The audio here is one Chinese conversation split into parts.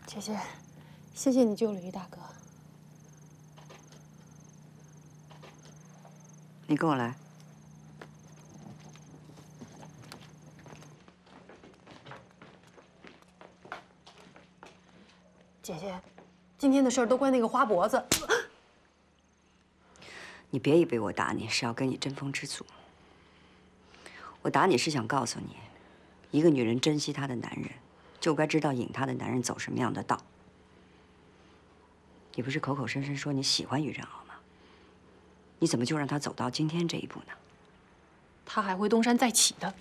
姐姐，谢谢你救了于大哥。 你跟我来。 姐姐，今天的事儿都怪那个花脖子。 你别以为我打你是要跟你争风吃醋。我打你是想告诉你，一个女人珍惜她的男人，就该知道引她的男人走什么样的道。你不是口口声声说你喜欢于振鳌吗？你怎么就让他走到今天这一步呢？ 他还会东山再起的。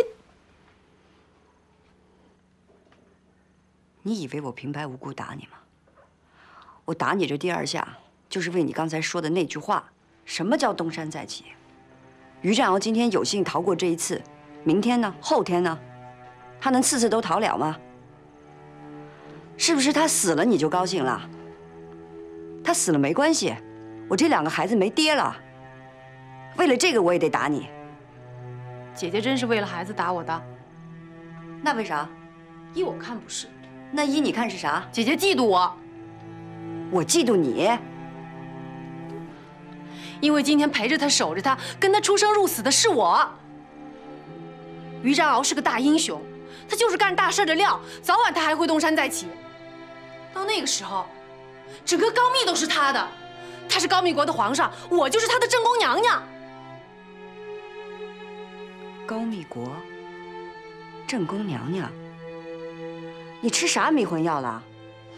你以为我平白无故打你吗？我打你这第2下，就是为你刚才说的那句话。什么叫东山再起？于振鳌今天有幸逃过这一次，明天呢？后天呢？他能次次都逃了吗？是不是他死了你就高兴了？他死了没关系，我这2个孩子没爹了。为了这个我也得打你。 姐姐真是为了孩子打我的。 那为啥？ 依我看不是。 那依你看是啥？ 姐姐嫉妒我。 我嫉妒你。 因为今天陪着他、守着他、跟他出生入死的是我。于振鳌是个大英雄，他就是干大事的料，早晚他还会东山再起。到那个时候，整个高密都是他的，他是高密国的皇上，我就是他的正宫娘娘。 高密国，正宫娘娘，你吃啥迷魂药了？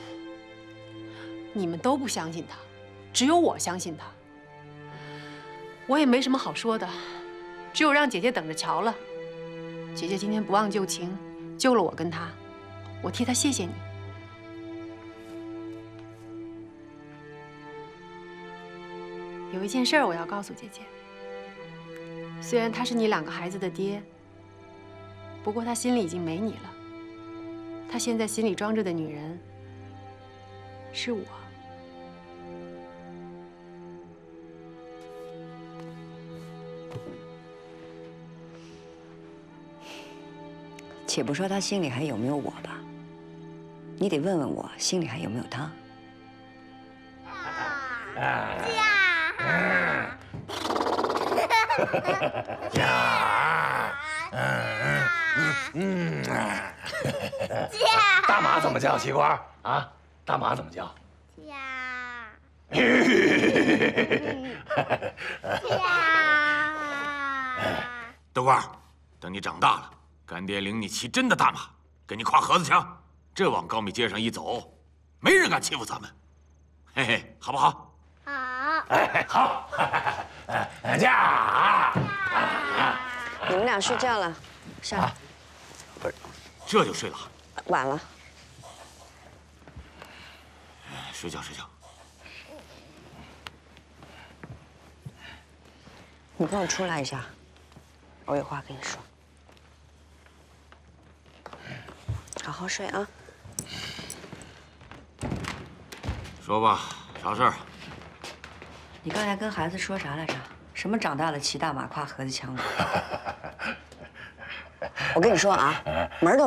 你们都不相信他，只有我相信他。我也没什么好说的，只有让姐姐等着瞧了。姐姐今天不忘旧情，救了我跟他，我替他谢谢你。有一件事我要告诉姐姐，虽然他是你2个孩子的爹，不过他心里已经没你了。他现在心里装着的女人是我。 且不说他心里还有没有我吧，你得问问我心里还有没有他。 大马怎么叫？西瓜啊，大马怎么叫？ 豆瓜，等你长大了，干爹领你骑真的大马，跟你跨河子枪，这往高密街上一走，没人敢欺负咱们。嘿嘿，好不好？ 好。 哎，好。驾！ 你们俩睡觉了，下来。 不是，这就睡了？ 晚了。 睡觉睡觉。 你跟我出来一下，我有话跟你说。好好睡啊。 说吧，啥事儿？ 你刚才跟孩子说啥来着？什么长大了骑大马跨盒子枪的？我跟你说啊，门儿都